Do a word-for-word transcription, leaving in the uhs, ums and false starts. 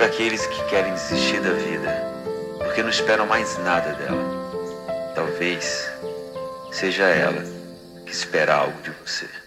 para aqueles que querem desistir da vida, porque não esperam mais nada dela. Talvez seja ela que espera algo de você.